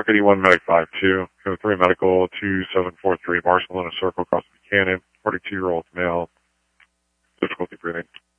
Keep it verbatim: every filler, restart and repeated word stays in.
Truck eighty-one, Medic five two, code three Medical two seven four three, Barcelona Circle, across Buchanan, forty-two-year-old male, difficulty breathing.